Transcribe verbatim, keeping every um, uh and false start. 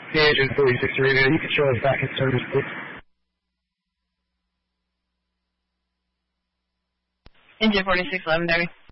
Hey, Agent forty-six Radio, you can show us back in service, please. Engine forty-six, eleven thirty.